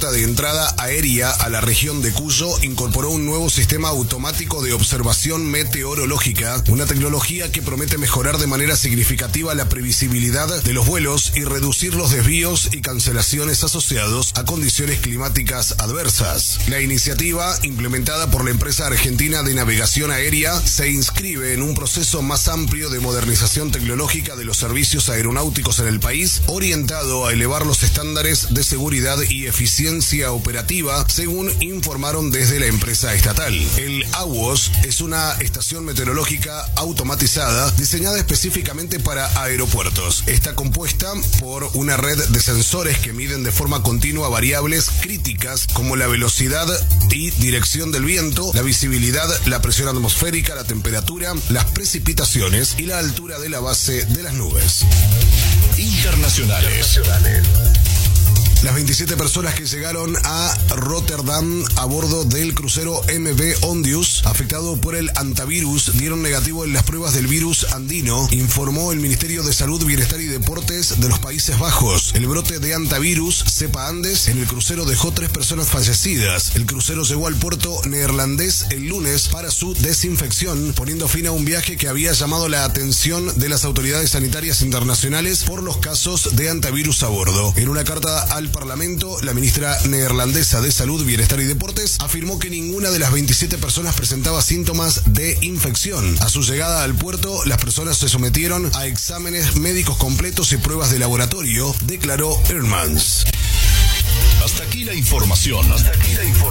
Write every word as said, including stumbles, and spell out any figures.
ruta de entrada aérea a la región de Cuyo incorporó un nuevo sistema automático de observación meteorológica, una tecnología que promete mejorar de manera significativa la previsibilidad de los vuelos y reducir los desvíos y cancelaciones asociados a condiciones climáticas adversas. La iniciativa, implementada por la empresa argentina de navegación aérea, se inscribe en un proceso más amplio de modernización tecnológica de los servicios aeronáuticos en el país, orientado a elevar los estándares de seguridad y eficiencia operativa, según informaron desde la empresa estatal. El AWOS es una estación meteorológica automatizada diseñada específicamente para aeropuertos. Está compuesta por una red de sensores que miden de forma continua variables críticas como la velocidad y dirección del viento, la visibilidad, la presión atmosférica, la temperatura, las precipitaciones y la altura de la base de las nubes. Internacionales. Las veintisiete personas que llegaron a Rotterdam a bordo del crucero M V Ondius, afectado por el antivirus, dieron negativo en las pruebas del virus andino, informó el Ministerio de Salud, Bienestar y Deportes de los Países Bajos. El brote de antivirus cepa Andes en el crucero dejó tres personas fallecidas. El crucero llegó al puerto neerlandés el lunes para su desinfección, poniendo fin a un viaje que había llamado la atención de las autoridades sanitarias internacionales por los casos de antivirus a bordo. En una carta al Parlamento, la ministra neerlandesa de Salud, Bienestar y Deportes afirmó que ninguna de las veintisiete personas presentaba síntomas de infección. A su llegada al puerto, las personas se sometieron a exámenes médicos completos y pruebas de laboratorio, declaró Hermans. Hasta aquí la información. Hasta aquí la información.